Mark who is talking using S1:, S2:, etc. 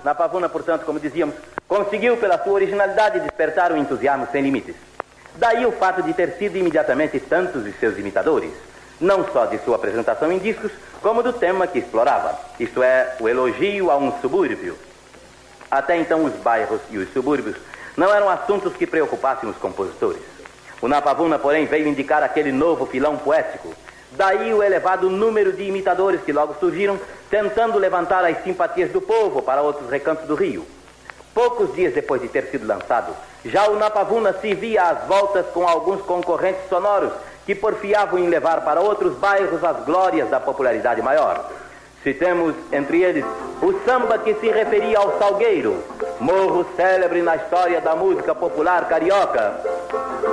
S1: Na Pavuna, portanto, como dizíamos, conseguiu pela sua originalidade despertar um entusiasmo sem limites. Daí o fato de ter sido imediatamente tantos os seus imitadores, não só de sua apresentação em discos, como do tema que explorava, isto é, o elogio a um subúrbio. Até então os bairros e os subúrbios não eram assuntos que preocupassem os compositores. O Na Pavuna, porém, veio indicar aquele novo filão poético. Daí o elevado número de imitadores que logo surgiram, tentando levantar as simpatias do povo para outros recantos do Rio. Poucos dias depois de ter sido lançado, já o Na Pavuna se via às voltas com alguns concorrentes sonoros que porfiavam em levar para outros bairros as glórias da popularidade maior. Citemos, entre eles, o samba que se referia ao Salgueiro, morro célebre na história da música popular carioca.